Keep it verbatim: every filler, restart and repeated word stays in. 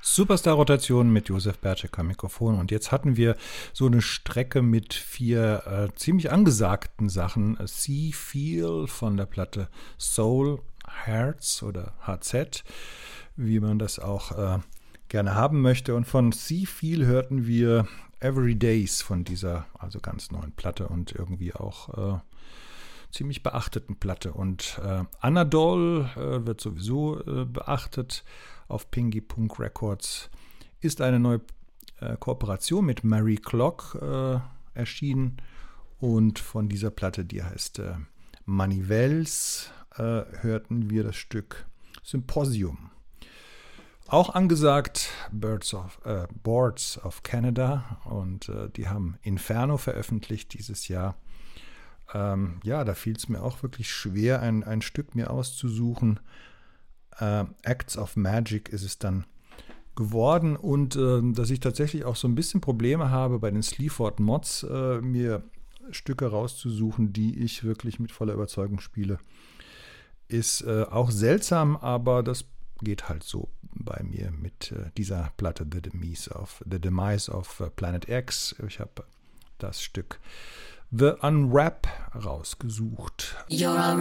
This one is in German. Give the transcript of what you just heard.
Superstar-Rotation mit Josef Berczek am Mikrofon. Und jetzt hatten wir so eine Strecke mit vier äh, ziemlich angesagten Sachen. See Feel von der Platte Soul Hearts oder H Z, wie man das auch äh, gerne haben möchte. Und von See Feel hörten wir Every Days von dieser also ganz neuen Platte und irgendwie auch äh, ziemlich beachteten Platte. Und äh, Anadol äh, wird sowieso äh, beachtet. Auf Pingy Punk Records ist eine neue äh, Kooperation mit Mary Clock äh, erschienen. Und von dieser Platte, die heißt äh, Manivelles, äh, hörten wir das Stück Symposium. Auch angesagt Birds of, äh, Boards of Canada. Und äh, die haben Inferno veröffentlicht dieses Jahr. Ähm, ja, da fiel es mir auch wirklich schwer, ein, ein Stück mir auszusuchen. Äh, Acts of Magic ist es dann geworden und äh, dass ich tatsächlich auch so ein bisschen Probleme habe, bei den Sleaford Mods äh, mir Stücke rauszusuchen, die ich wirklich mit voller Überzeugung spiele, ist äh, auch seltsam, aber das geht halt so bei mir mit äh, dieser Platte The Demise of, The Demise of uh, Planet X. Ich habe das Stück The Unwrap rausgesucht. You're